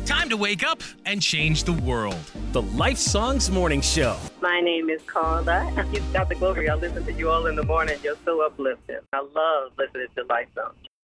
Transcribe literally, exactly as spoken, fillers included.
Time to wake up and change the world. The Life Songs Morning Show. My name is Carla. You've got the glory. I listen to you all in the morning. You're so uplifting. I love listening to Life Songs.